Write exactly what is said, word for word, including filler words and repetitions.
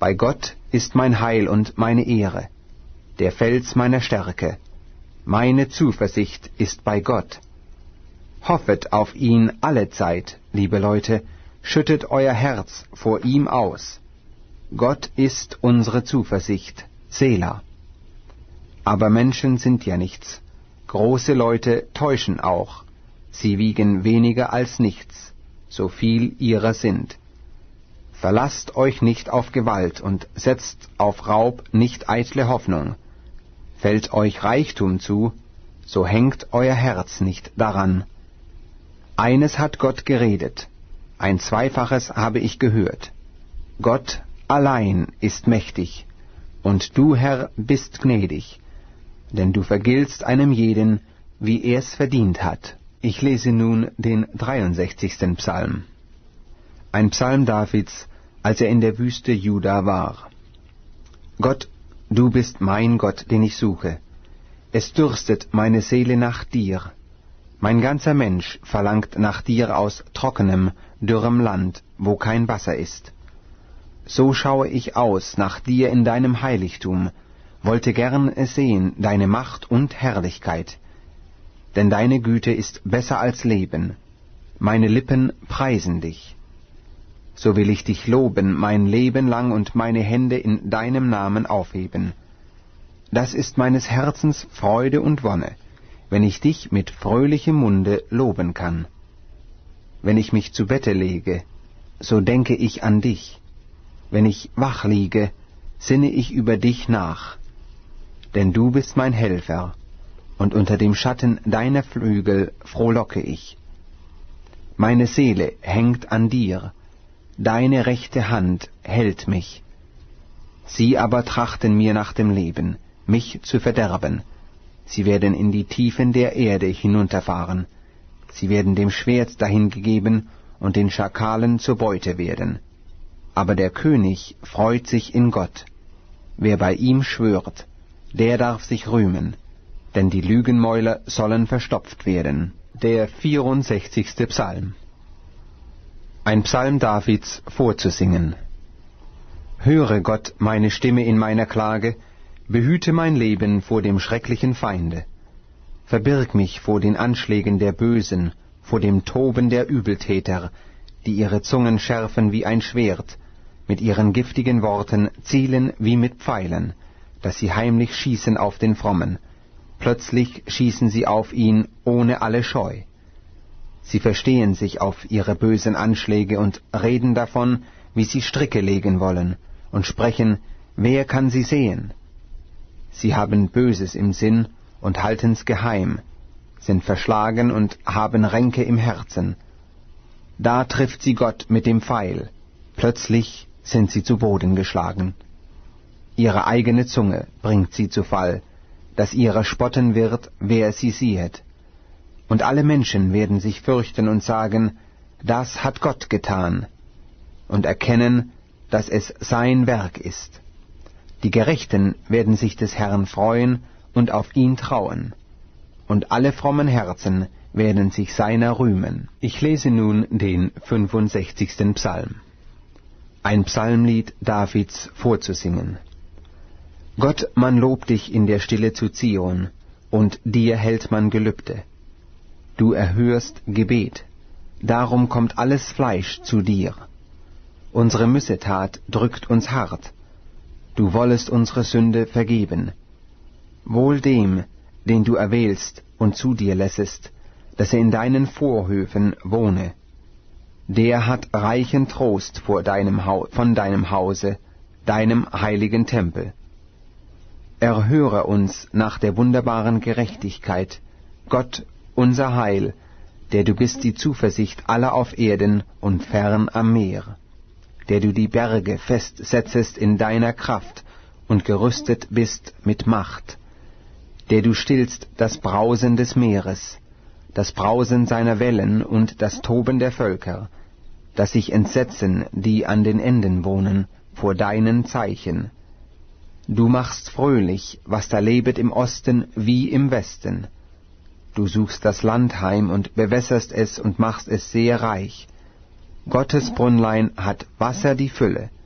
Bei Gott ist mein Heil und meine Ehre, der Fels meiner Stärke. Meine Zuversicht ist bei Gott. Hoffet auf ihn allezeit, liebe Leute, schüttet euer Herz vor ihm aus. Gott ist unsere Zuversicht, Selah. Aber Menschen sind ja nichts. Große Leute täuschen auch. Sie wiegen weniger als nichts, so viel ihrer sind. Verlasst euch nicht auf Gewalt und setzt auf Raub nicht eitle Hoffnung. Fällt euch Reichtum zu, so hängt euer Herz nicht daran. Eines hat Gott geredet, ein Zweifaches habe ich gehört. Gott allein ist mächtig, und du, Herr, bist gnädig, denn du vergiltst einem jeden, wie er's verdient hat. Ich lese nun den dreiundsechzigsten Psalm. Ein Psalm Davids, als er in der Wüste Juda war. Gott, du bist mein Gott, den ich suche. Es dürstet meine Seele nach dir. Mein ganzer Mensch verlangt nach dir aus trockenem, dürrem Land, wo kein Wasser ist. So schaue ich aus nach dir in deinem Heiligtum, wollte gern es sehen, deine Macht und Herrlichkeit. Denn deine Güte ist besser als Leben. Meine Lippen preisen dich. So will ich dich loben mein Leben lang und meine Hände in deinem Namen aufheben. Das ist meines Herzens Freude und Wonne, wenn ich dich mit fröhlichem Munde loben kann. Wenn ich mich zu Bette lege, so denke ich an dich. Wenn ich wach liege, sinne ich über dich nach. Denn du bist mein Helfer, und unter dem Schatten deiner Flügel frohlocke ich. Meine Seele hängt an dir, deine rechte Hand hält mich. Sie aber trachten mir nach dem Leben, mich zu verderben. Sie werden in die Tiefen der Erde hinunterfahren. Sie werden dem Schwert dahingegeben und den Schakalen zur Beute werden. Aber der König freut sich in Gott. Wer bei ihm schwört, der darf sich rühmen, denn die Lügenmäuler sollen verstopft werden. Der vierundsechzigste Psalm. Ein Psalm Davids vorzusingen. Höre Gott meine Stimme in meiner Klage, behüte mein Leben vor dem schrecklichen Feinde. Verbirg mich vor den Anschlägen der Bösen, vor dem Toben der Übeltäter, die ihre Zungen schärfen wie ein Schwert, mit ihren giftigen Worten zielen wie mit Pfeilen, dass sie heimlich schießen auf den Frommen. Plötzlich schießen sie auf ihn ohne alle Scheu. Sie verstehen sich auf ihre bösen Anschläge und reden davon, wie sie Stricke legen wollen, und sprechen, wer kann sie sehen? Sie haben Böses im Sinn und halten's geheim, sind verschlagen und haben Ränke im Herzen. Da trifft sie Gott mit dem Pfeil, plötzlich sind sie zu Boden geschlagen. Ihre eigene Zunge bringt sie zu Fall, dass ihrer spotten wird, wer sie siehet. Und alle Menschen werden sich fürchten und sagen, das hat Gott getan, und erkennen, dass es sein Werk ist. Die Gerechten werden sich des Herrn freuen und auf ihn trauen, und alle frommen Herzen werden sich seiner rühmen. Ich lese nun den fünfundsechzigsten Psalm. Ein Psalmlied Davids vorzusingen. Gott, man lobt dich in der Stille zu Zion, und dir hält man Gelübde. Du erhörst Gebet, darum kommt alles Fleisch zu dir. Unsere Missetat drückt uns hart, du wollest unsere Sünde vergeben. Wohl dem, den du erwählst und zu dir lässest, dass er in deinen Vorhöfen wohne. Der hat reichen Trost vor deinem Hau- von deinem Hause, deinem heiligen Tempel. Erhöre uns nach der wunderbaren Gerechtigkeit, Gott, unser Heil, der du bist die Zuversicht aller auf Erden und fern am Meer, der du die Berge festsetzest in deiner Kraft und gerüstet bist mit Macht, der du stillst das Brausen des Meeres, das Brausen seiner Wellen und das Toben der Völker, dass sich entsetzen, die an den Enden wohnen, vor deinen Zeichen. Du machst fröhlich, was da lebet im Osten wie im Westen. Du suchst das Land heim und bewässerst es und machst es sehr reich. Gottes Brünnlein hat Wasser die Fülle,